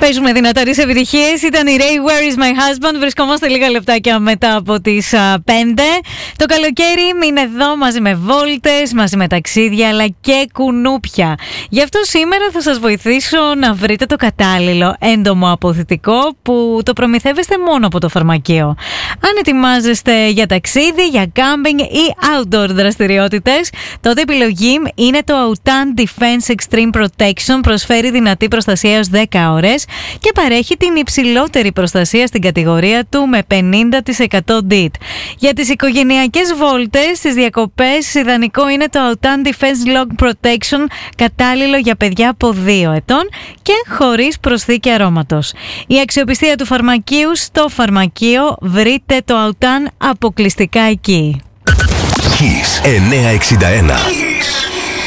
Παίζουμε δυνατές επιτυχίες. Ήταν η Ray, Where is my husband. Βρισκόμαστε λίγα λεπτάκια μετά από τις 5. Το καλοκαίρι είναι εδώ μαζί με βόλτες, μαζί με ταξίδια αλλά και κουνούπια. Γι' αυτό σήμερα θα σας βοηθήσω να βρείτε το κατάλληλο έντομο αποθητικό που το προμηθεύεστε μόνο από το φαρμακείο. Αν ετοιμάζεστε για ταξίδι, για κάμπινγκ ή outdoor δραστηριότητες, τότε η επιλογή είναι το Autan Defense Extreme Protection. Προσφέρει δυνατή προστασία έως 10 ώρες και παρέχει την υψηλότερη προστασία στην κατηγορία του με 50% DIT. Για τις οικογενειακές βόλτες, στις διακοπές, ιδανικό είναι το Autan Defense Log Protection, κατάλληλο για παιδιά από 2 ετών και χωρίς προσθήκη αρώματος. Η αξιοπιστία του φαρμακείου στο φαρμακείο, βρείτε το Autan αποκλειστικά εκεί. Kiss 961.